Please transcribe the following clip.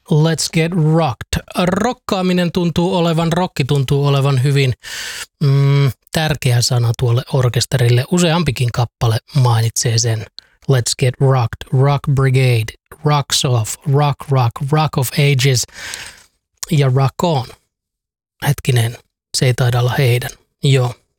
Let's Get Rocked. Rokki tuntuu olevan hyvin tärkeä sana tuolle orkesterille. Useampikin kappale mainitsee sen. Let's Get Rocked, Rock Brigade, Rocks Off, Rock of Ages ja Rock On. Hetkinen, se ei taida olla heidän. Joo,